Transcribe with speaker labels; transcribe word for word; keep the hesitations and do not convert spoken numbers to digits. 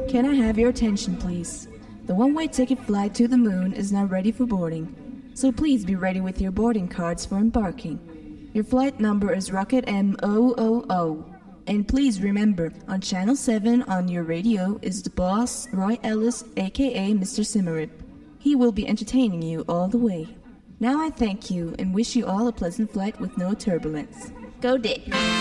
Speaker 1: Can I have your attention, please? The one-way ticket flight to the moon is now ready for boarding, so please be ready with your boarding cards for embarking. Your flight number is Rocket M zero zero zero. And please remember, on Channel seven on your radio is the boss, Roy Ellis, aka Mister Simmerip. He will be entertaining you all the way. Now I thank you and wish you all a pleasant flight with no turbulence. Go Dick!